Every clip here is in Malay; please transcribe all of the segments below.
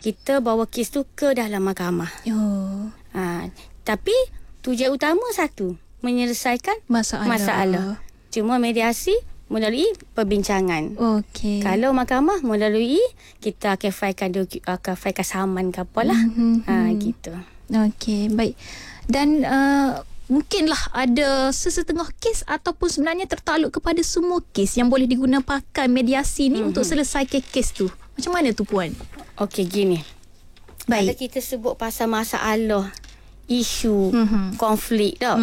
kita bawa kes tu ke dalam mahkamah. Tapi tujuan utama satu, menyelesaikan masalah. Cuma mediasi melalui perbincangan. Okey. Kalau mahkamah melalui kita akan failkan saman ke apalah. Gitu. Okey, baik. Dan mungkinlah ada sesetengah kes ataupun sebenarnya tertakluk kepada semua kes yang boleh digunakan mediasi ni untuk selesaikan kes tu. Macam mana tu Puan? Okey, gini. Baik. Kalau kita sebut pasal masalah, isu, konflik tau.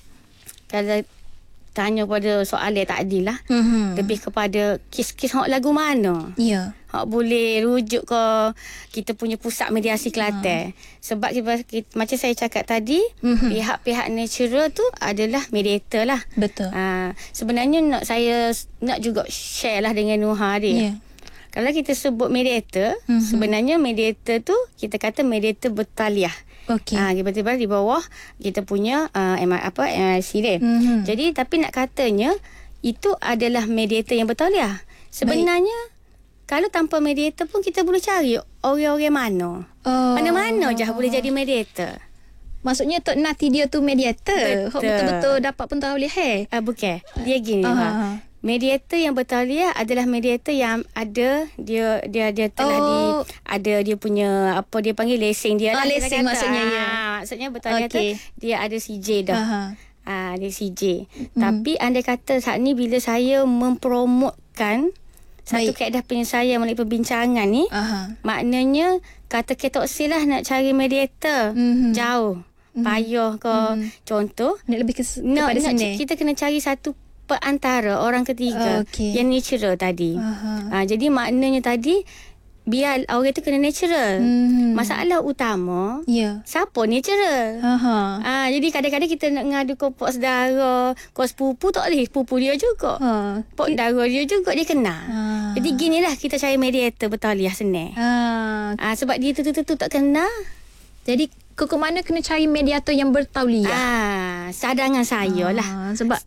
Kalau tanya pada soalan tak adil lah. Lebih kepada kes-kes hak lagu mana. Ya. Hak boleh rujuk ke kita punya pusat mediasi Kelantan. Sebab kita, macam saya cakap tadi, pihak-pihak natural tu adalah mediator lah. Betul. Sebenarnya saya nak juga share lah dengan Nuha dia. Ya. Kalau kita sebut mediator, sebenarnya mediator tu kita kata mediator bertaliah. Okey. Tiba-tiba di bawah kita punya MIC dia. Jadi tapi nak katanya itu adalah mediator yang bertaliah. Sebenarnya kalau tanpa mediator pun kita boleh cari orang-orang mana. Mana-mana je boleh jadi mediator. Maksudnya Tok Nati dia tu mediator. Betul-betul dapat pentauliah bukan. Dia gini mediator yang bertauliah adalah mediator yang ada dia telah ada dia punya apa dia panggil lesen dia lah. Lesen maksudnya maksudnya bertauliah tu dia ada CJ dah. Dia CJ. Tapi andai kata saat ni bila saya mempromotkan satu kaedah penyelesaian melalui perbincangan ni, maknanya kata ketok silah nak cari mediator jauh. Payah ke contoh nak lebih kepada sini. Kita kena cari satu perantara orang ketiga yang natural tadi. Jadi maknanya tadi biar orang tu kena natural. Masalah utama siapa natural. Jadi kadang-kadang kita nak ngadu ke pok saudara, ke sepupu tak boleh, sepupu dia juga. Pok saudara dia juga dia kena. Jadi ginilah kita cari mediator bertauliah senang. Sebab dia tu tak kena. Jadi ke mana kena cari mediator yang bertauliah? Sadangan saya lah. Sebab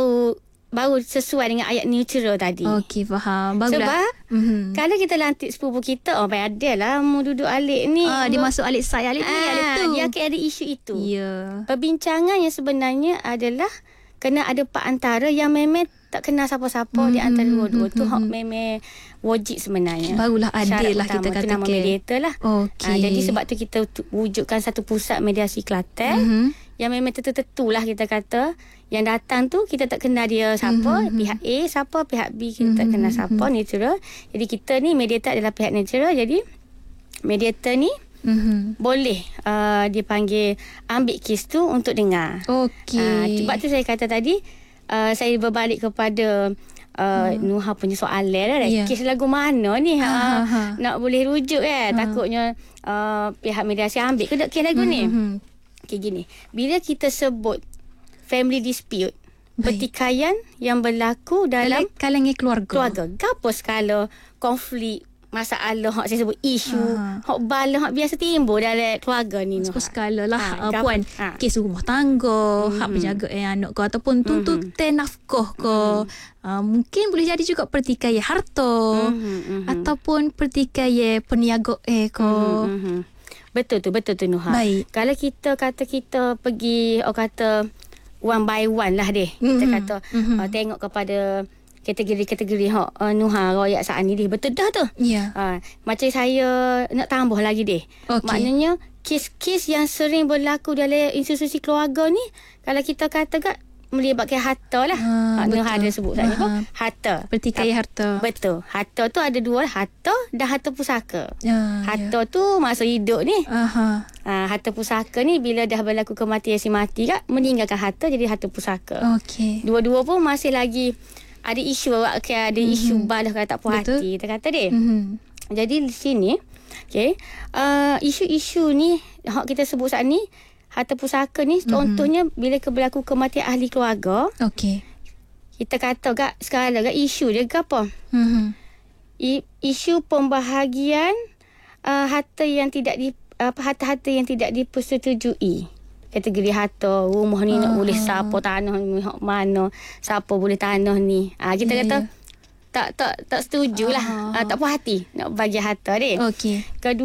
baru sesuai dengan ayat neutral tadi. Okey, faham. Baguslah. Sebab kalau kita lantik sepupu kita, ada lah mau duduk alik ni. Dia masuk alik saya, alik ni, alik tu. Dia akan ada isu itu. Ya. Perbincangan yang sebenarnya adalah kena ada perantara yang memang tak kenal siapa-siapa di antara dua-dua tu. Hak memang wajib sebenarnya. Barulah adil lah kita kata. Nama mediator lah. Jadi sebab tu kita wujudkan satu pusat mediasi Kelantan. Yang memang tentu-tentu lah kita kata. Yang datang tu kita tak kenal dia siapa. Pihak A siapa, pihak B kita tak kenal siapa, neutral. Jadi kita ni mediator adalah pihak neutral. Jadi mediator ni boleh dipanggil ambil kes tu untuk dengar. Sebab tu saya kata tadi saya berbalik kepada Nuha punya soalan lah. Kes lagu mana ni nak boleh rujuk takutnya pihak mediasi ambil ke kes lagu ni. Okay, gini. Bila kita sebut family dispute, pertikaian yang berlaku dalam kalangan keluarga. Gapo skala konflik, masalah hak saya sebut isu, hak bala hak biasa timbul dalam keluarga ni. Skala lah Puan. Kes rumah tangga, hak penjaga anak ke ataupun tuntutan nafkah ke. Mungkin boleh jadi juga pertikaian harta ataupun pertikaian peniagaan ke. Betul tu Nuha. Kalau kita kata kita pergi one by one lah deh. Kita kata tengok kepada kategori-kategori Nuha royak saat ni deh. Betul dah tu. Macam saya nak tambah lagi deh. Maknanya kes-kes yang sering berlaku dalam institusi keluarga ni, kalau kita kata melibatkan harta lah. Nuha ada sebut tadi harta. Pertikaian harta. Betul. Harta tu ada dua, harta dan harta pusaka. Harta tu masa hidup ni. Harta pusaka ni bila dah berlaku kematian si mati meninggalkan harta jadi harta pusaka. Dua-dua pun masih lagi ada isu ada isu balah kalau tak puas hati kita kata dia. Jadi di sini isu-isu ni hak kita sebut saat ni harta pusaka ni contohnya bila berlaku kematian ahli keluarga. Kita kata sekarang isu dia apa? Isu pembahagian harta yang tidak harta-harta yang tidak dipersetujui. Kategori harta rumah ni nak boleh siapa tanah ni hak mana, siapa boleh tanah ni. Kita kata tak setujulah. Tak puas hati nak bagi harta dia.